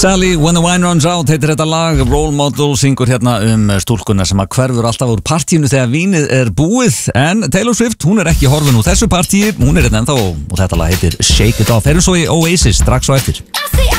Sally, When the Wine Runs Out heitir þetta lag. Role Model syngur hérna stúlkuna sem að hverfur alltaf úr partíinu þegar vínið er búið. En Taylor Swift, hún er ekki horfin úr þessu partíi. Hún er hérna ennþá og þetta lag heitir Shake It Off. Erum svo í Oasis strax á eftir.